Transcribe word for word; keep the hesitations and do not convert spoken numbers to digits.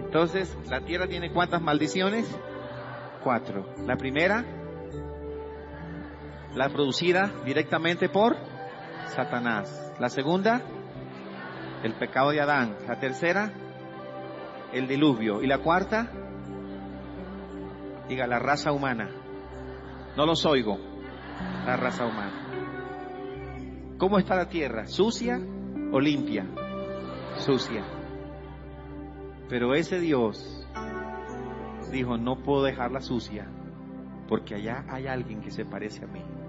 Entonces, la tierra tiene ¿cuántas maldiciones? Cuatro. La primera, la producida directamente por Satanás. La segunda, el pecado de Adán. La tercera, el diluvio. Y la cuarta, diga, la raza humana. No los oigo. La raza humana. ¿Cómo está la tierra? ¿Sucia o limpia? Sucia. Pero ese Dios dijo, no puedo dejarla sucia, porque allá hay alguien que se parece a mí.